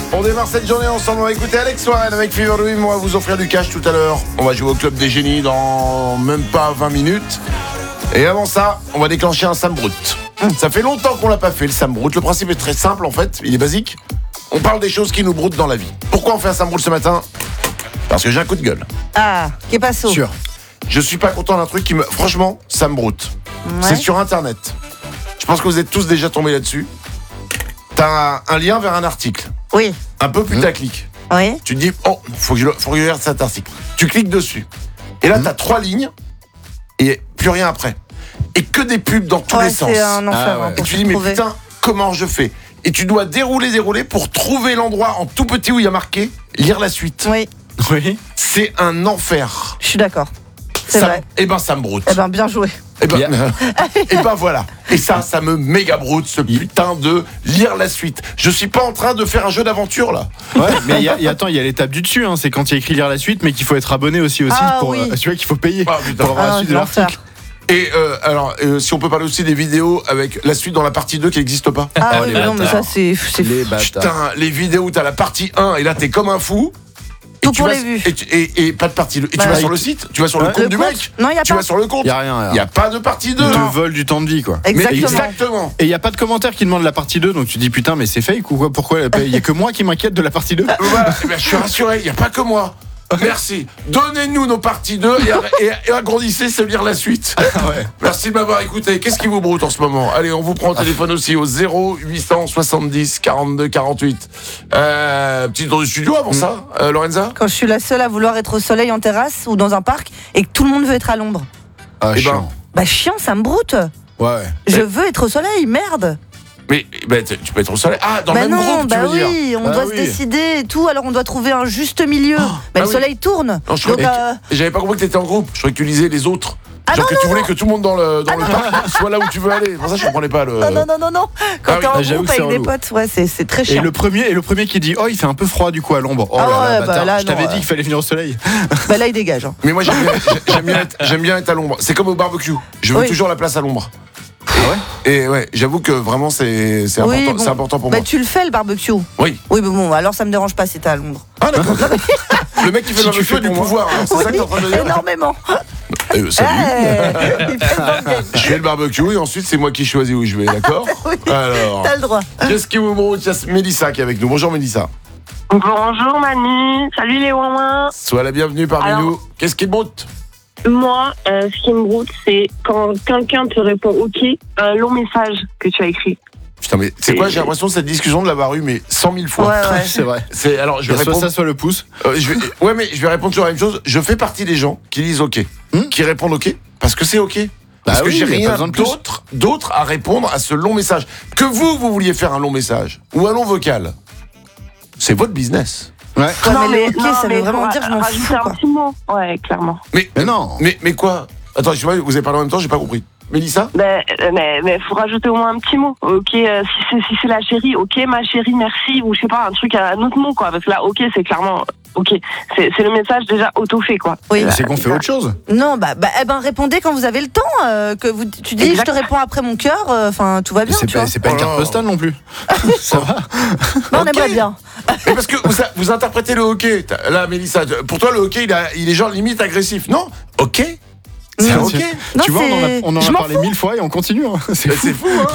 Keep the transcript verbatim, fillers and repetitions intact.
On démarre cette journée ensemble, on va écouter Alex Warren avec Fever Dream. On va vous offrir du cash tout à l'heure. On va jouer au Club des Génies dans même pas vingt minutes. Et avant ça, on va déclencher un Sam Brut. Ça fait longtemps qu'on l'a pas fait, le Sam Brut. Le principe est très simple en fait, il est basique. On parle des choses qui nous broutent dans la vie. Pourquoi on fait un Sam Brut ce matin ? Parce que j'ai un coup de gueule. Ah, qu'est pas ça ? Sûr. Je suis pas content d'un truc qui me... Franchement, Sam Brut. Ouais. C'est sur Internet. Je pense que vous êtes tous déjà tombés là-dessus. T'as un, un lien vers un article. Oui. Un peu putaclic. Oui. Tu te dis, oh, faut que je, faut que je regarde cet article. Tu cliques dessus. Et là, t'as trois lignes et plus rien après. Et que des pubs dans tous Ouais, les sens. c'est un enfer. Ah ouais. hein, Et pour tu s'y dis, mais trouver. putain, comment je fais ? Et tu dois dérouler, dérouler pour trouver l'endroit en tout petit où il y a marqué lire la suite. Oui, Oui. C'est un enfer. je suis d'accord. C'est Ça- vrai. Eh ben, ça me broute. Eh ben, bien joué. Et ben, Bien. et ben voilà. Et ça, ça me méga broute, ce putain de lire la suite. Je suis pas en train de faire un jeu d'aventure là. Ouais, mais y a, y a- attends, il y a l'étape du dessus, hein, c'est quand il y a écrit lire la suite, mais qu'il faut être abonné aussi au site Ah pour. oui. euh, tu vois qu'il faut payer Ah, putain. pour avoir Ah, la suite de l'enfer. l'article. Et euh, alors, euh, si on peut parler aussi des vidéos avec la suite dans la partie deux qui n'existe pas. Ah Oh, oui, les mais non, mais bâtards. ça, c'est c'est Les fou. bâtards. Putain, les vidéos où t'as la partie un et là t'es comme un fou. Et Tout tu pour vas- les vues. Et, tu- et- et pas de partie deux. Et Bah, tu vas oui. sur le site, tu vas sur le Ouais. compte Le du compte mec. Non, y a Tu pas. vas sur le compte. Y a rien. Il n'y a pas de partie deux. Ils te Non. volent du temps de vie, quoi. Exactement. Exactement. Et il n'y a pas de commentaire qui demande la partie deux, donc tu dis putain, mais c'est fake ou quoi ? Pourquoi il n'y a que moi qui m'inquiète de la partie deux ? Voilà, eh ben, je suis rassuré, il n'y a pas que moi. Merci. Donnez-nous nos parties deux et, et, et agrandissez ce lire la suite. ouais. Merci de m'avoir écouté. Qu'est-ce qui vous broute en ce moment ? Allez, on vous prend au téléphone aussi au zéro huit cent soixante-dix quarante-deux quarante-huit. Euh, petit tour du studio avant ça, euh, Lorenza ? Quand je suis la seule à vouloir être au soleil en terrasse ou dans un parc et que tout le monde veut être à l'ombre. Ah, Eh ben, chiant. Bah, chiant, ça me broute. Ouais. Je veux être au soleil, merde. Mais ben, t- tu peux être au soleil. Ah, dans bah le même non, groupe, bah tu veux dire ? oui, on Bah doit oui. se décider et tout, alors on doit trouver un juste milieu. bah, ah le oui. soleil tourne. Non, je Donc, croyais euh, que- J'avais pas compris que t'étais en groupe. Je croyais que tu lisais les autres. Ah Genre non, que non, tu voulais non. que tout le monde dans le, dans le parc soit là où tu veux aller. Pour ça, je comprenais pas le. Ah non, non, non, non. Quand Ah t'es oui. en Ah, j'avoue groupe que c'est avec des relou. potes, ouais, c'est, c'est très Et chiant. le premier, et le premier qui dit oh il fait un peu froid du coup à l'ombre. Oh Ah là là, ouais, bah bâtard. là, Je t'avais non, dit ouais. qu'il fallait venir au soleil. Bah là, il dégage. hein. Mais moi, j'aime bien, j'aime bien, être, j'aime bien être à l'ombre. C'est comme au barbecue. Je veux Oui. toujours la place à l'ombre. ouais. Et ouais, j'avoue que vraiment, c'est, c'est, Oui, important, bon. c'est important pour Bah, moi. tu le fais le barbecue. Oui. Oui, mais bon, alors ça me dérange pas si t'es à Londres. Ah, d'accord. Le mec qui fait Si le tu barbecue fais a du pour moi. pouvoir. hein. C'est ça que t'es en train de dire ? Énormément. Euh, salut. Eh, il fait le bordel. Je fais le barbecue et ensuite, c'est moi qui choisis où je vais, d'accord ? Oui. Alors, T'as le droit. qu'est-ce qui vous broute ? Il y a Mélissa qui est avec nous. Bonjour Mélissa. Bonjour Manu, salut les ouin. Sois la bienvenue parmi Alors- nous. Qu'est-ce qui te broute ? Moi, euh, ce qui me broute, c'est quand quelqu'un te répond OK, un long message que tu as écrit. Putain, mais c'est quoi ? J'ai l'impression de cette discussion de l'avoir eu, mais cent mille fois. Ouais, ouais. C'est vrai. C'est, alors, je vais Soit répondre. ça, soit le pouce. Euh, je vais, ouais, mais je vais répondre toujours la même chose. Je fais partie des gens qui disent OK, Hmm qui répondent OK, parce que c'est OK. Parce Bah que oui, j'ai y a pas rien besoin de plus. d'autre, d'autre à répondre à ce long message. Que vous, vous vouliez faire un long message ou un long vocal, c'est votre business. Ouais. Ouais, mais le OK, ça veut mais vraiment faut dire je m'en rajouter fous, un quoi. petit mot. Ouais, clairement. Mais, Mais non. mais, mais quoi ? Attends, je sais pas, vous avez parlé en même temps, j'ai pas compris. Mélissa ? Mais, mais, mais faut rajouter au moins un petit mot. OK, euh, si c'est si c'est la chérie, OK, ma chérie, merci, ou je sais pas, un truc, un autre mot, quoi. Parce que là, OK, c'est clairement OK. C'est c'est le message déjà auto-fait, quoi. Oui. Mais c'est qu'on fait autre chose. Non, bah, bah, eh ben, répondez quand vous avez le temps. euh, que vous, tu dis, Exact. je te réponds après mon cœur. Enfin, tout va Mais bien. c'est tu pas, vois. c'est pas une Oh carte là. postale non plus. Ça va. Non, on Ok. aimerait bien. Mais parce que vous, a- vous interprétez le hockey. T'as- Là, Mélissa, pour toi, le hockey, il, a- il est genre limite agressif. Non ? OK ? C'est Non. OK ? Tu Non, vois, on en a, c'est- on en je a m'en parlé mille fois et on continue. hein. C'est Mais fou. C'est fou, hein ?